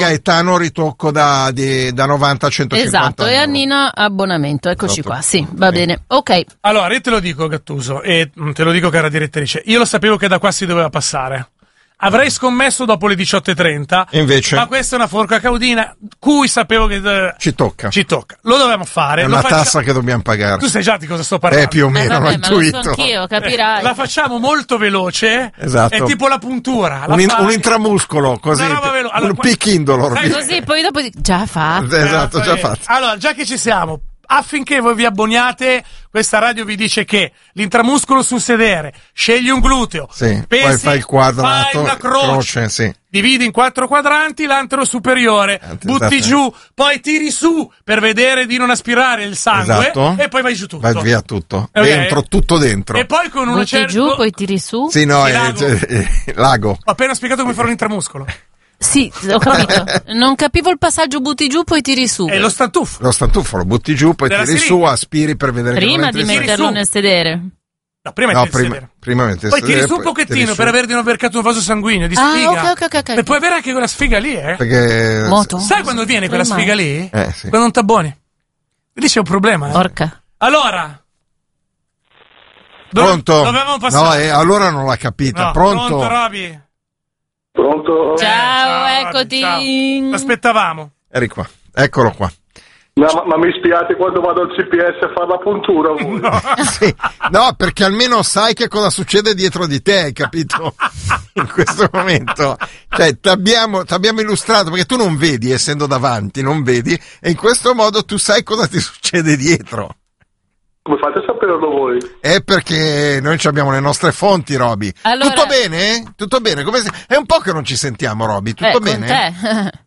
Gaetano ritocco da 90 a 150 esatto, euro. e Annina abbonamento, eccoci qua, sì, va bene, ok. Allora, io te lo dico, Gattuso, e te lo dico, cara direttrice, io lo sapevo che da qua si doveva passare. Avrei scommesso dopo le 18:30, invece, ma questa è una forca caudina cui sapevo che ci tocca. Lo dobbiamo fare. È una tassa che dobbiamo pagare. Tu sai già di cosa sto parlando? Più o meno, vabbè, l'ho intuito. Ma lo so anch'io, capirai. La facciamo molto veloce, esatto. È tipo la puntura. Un intramuscolo, così, allora, un piccindolo. Così, poi dopo già fatto. Esatto, già fatto. Allora, già che ci siamo, affinché voi vi abboniate, questa radio vi dice che l'intramuscolo sul sedere, scegli un gluteo, sì, pesi, poi fai il quadrato, fai una croce, sì. Dividi in 4 quadranti l'antero superiore, butti giù, poi tiri su per vedere di non aspirare il sangue, esatto. E poi vai giù tutto. Vai via tutto, okay. tutto dentro. E poi con una butti giù, poi tiri su. Sì, no, lago. Ho appena spiegato come fare un intramuscolo. Sì, ho capito. Non capivo il passaggio butti giù, poi tiri su. È lo stantufo. Lo stantufo lo butti giù, poi tiri su, aspiri per vedere prima di metterlo nel sedere. No, prima poi tiri su un pochettino per avere di non aver caduto un vaso sanguigno di sfiga. Okay. E puoi avere anche quella sfiga lì, Perché sai quando viene quella sfiga lì? Sì. Quando non t'abboni. Lì c'è un problema. Porca. Allora. Pronto? Dovevamo passare. No, allora non l'ha capita. No, pronto, Roby. Pronto? Ciao, eccoti. Ciao. Aspettavamo. Eri qua. Eccolo qua. No, ma mi spiate quando vado al CPS a fare la puntura voi. No. Sì. No, perché almeno sai che cosa succede dietro di te, hai capito? In questo momento, cioè, t'abbiamo illustrato, perché tu non vedi, essendo davanti, non vedi, e in questo modo tu sai cosa ti succede dietro. Come fate a saperlo voi? È perché noi abbiamo le nostre fonti, Roby. Allora... Tutto bene? Tutto bene? È un po' che non ci sentiamo, Roby. Tutto bene? Con te.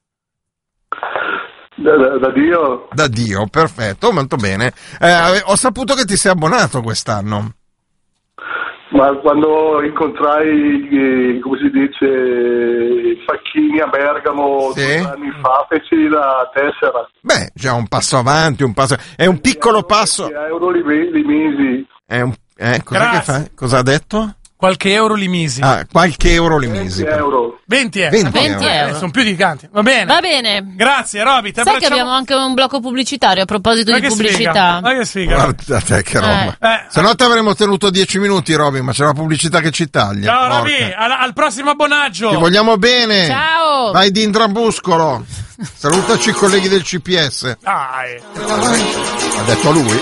Da Dio. Da Dio, perfetto, molto bene. Ho saputo che ti sei abbonato quest'anno. Ma quando incontrai, come si dice, i Facchini a Bergamo 2 anni fa, feci la tessera. Beh, già un passo avanti, è un piccolo passo. Euro li misi. Cos'è che fa? Cosa ha detto? Qualche euro li misi. Qualche euro li misi. 20 euro. 20 euro. Sono più di tanti. Va bene. Grazie, Roby. Sai che abbiamo anche un blocco pubblicitario a proposito di pubblicità. Ma che sfiga. Guarda te che roba. Se no ti avremmo tenuto 10 minuti, Roby, ma c'è la pubblicità che ci taglia. Ciao, Roby. Al prossimo abbonaggio. Ti vogliamo bene. Ciao. Vai di intramuscolo. Salutaci i colleghi del CPS. Dai. Ha detto lui.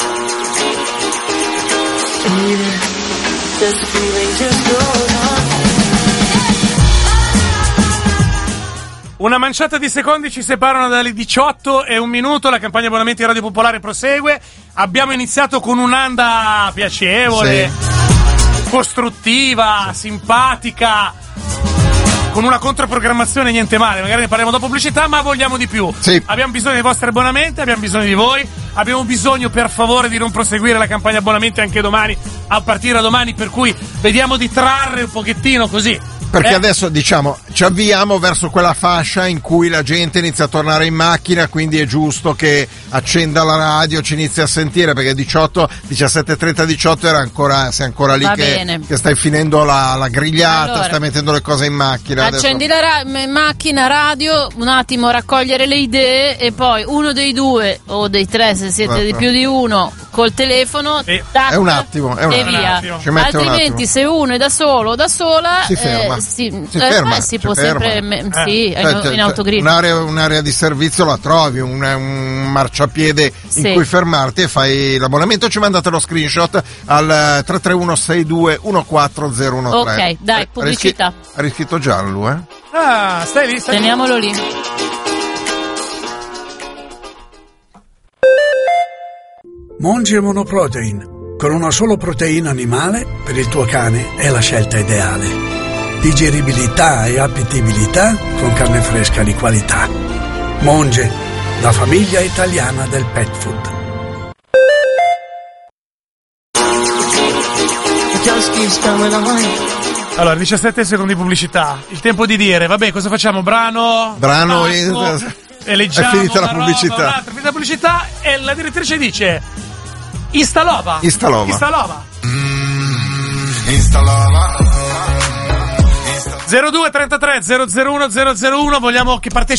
Una manciata di secondi ci separano dalle 18 e 1 minuto. La campagna abbonamenti Radio Popolare prosegue. Abbiamo iniziato con un'anda piacevole, costruttiva, simpatica, con una controprogrammazione niente male. Magari ne parliamo dopo pubblicità, ma vogliamo di più. Sì. Abbiamo bisogno dei vostri abbonamenti, abbiamo bisogno di voi. Abbiamo bisogno, per favore, di non proseguire la campagna abbonamenti anche domani, a partire da domani, per cui vediamo di trarre un pochettino così. Perché adesso, diciamo, ci avviamo verso quella fascia in cui la gente inizia a tornare in macchina, quindi è giusto che accenda la radio, ci inizi a sentire, perché 17:30, 18 sei ancora lì che stai finendo la grigliata, allora, stai mettendo le cose in macchina. Accendi la macchina, radio, un attimo raccogliere le idee e poi uno dei due o dei tre, se siete di più di uno, col telefono, tac, è un attimo, e via. Altrimenti se uno è da solo o da sola si ferma. Si può sempre in autogrill. Un'area di servizio la trovi, un marciapiede in cui fermarti e fai l'abbonamento. Ci mandate lo screenshot al 331 62 14013. Ok, dai, pubblicità. Ha riscritto giallo, stai lì, teniamolo lì. Monge Monoprotein, con una solo proteina animale per il tuo cane è la scelta ideale. Digeribilità e appetibilità con carne fresca di qualità. Monge, la famiglia italiana del pet food. Allora, 17 secondi di pubblicità. Il tempo di dire, vabbè, cosa facciamo? Brano e leggiamo. È finita la pubblicità. È finita la pubblicità e la direttrice dice Instalova. 02 33 001 001. Vogliamo che partecipi